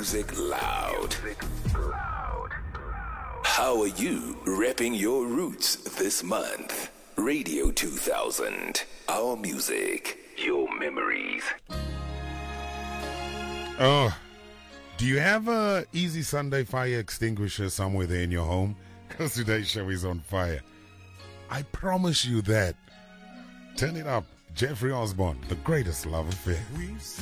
music loud. How are you repping your roots this month? Radio 2000. Our music, your memories. Oh, do you have a Easy Sunday fire extinguisher somewhere there in your home? Because today's show is on fire. I promise you that. Turn it up. Jeffrey Osborne, The Greatest Love Affair.